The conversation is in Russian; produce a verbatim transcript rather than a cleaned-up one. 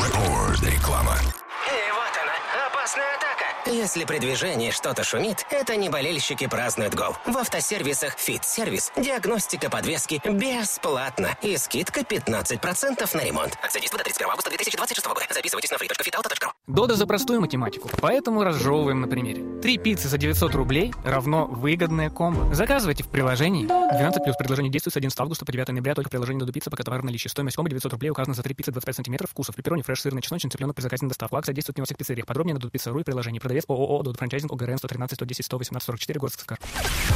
Реклама. И вот она, опасная атака. Если при движении что-то шумит, это не болельщики празднуют гол. В автосервисах «Фит-сервис» диагностика подвески бесплатно. И скидка пятнадцать процентов на ремонт. Акция действует до тридцать первого августа две тысячи двадцать шестого года. Записывайтесь на фри точка фит ауто точка ру. Дода за простую математику, поэтому разжевываем на примере. Три пиццы за девятьсот рублей равно выгодное комбо. Заказывайте в приложении. двенадцать плюс предложение действует с одиннадцатого августа по девятого ноября только в приложении Додо Пицца, пока товар в наличии. Стоимость комбо девятьсот рублей указана за три пиццы двадцать пять сантиметров вкусов. Пепперони, фреш, сырный, чесночный, цыпленок при заказе на доставку. Акция действует не во всех пиццериях. Подробнее на додо пицца точка ру и приложении. Продавец ООО «Додо Франчайзинг», ОГРН сто тринадцать сто десять сто восемнадцать сорок четыре, город Сыскар.